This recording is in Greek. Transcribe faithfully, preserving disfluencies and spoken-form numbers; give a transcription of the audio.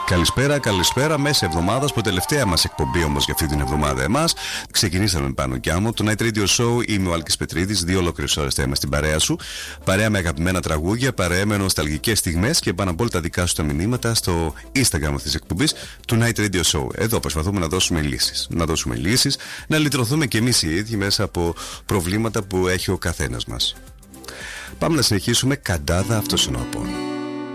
Καλησπέρα, καλησπέρα. Μέσα εβδομάδα, που τελευταία μας εκπομπή όμως για αυτή την εβδομάδα εμάς. Ξεκινήσαμε πάνω κι άμμο. Το Night Radio Show, είμαι ο Άλκης Πετρίδης. Δύο ολόκληρες ώρες θα είμαι στην παρέα σου. Παρέα με αγαπημένα τραγούδια, παρέα με νοσταλγικές στιγμές και πάνω απ' όλα τα δικά σου τα μηνύματα στο Instagram αυτής της εκπομπής του Night Radio Show. Εδώ προσπαθούμε να δώσουμε λύσεις. Να δώσουμε λύσεις, να λυτρωθούμε κι εμείς οι ίδιοι μέσα από προβλήματα που έχει ο καθένας μας. Πάμε να συνεχίσουμε. Καντάδα, αυτός είναι ο Απόλλων.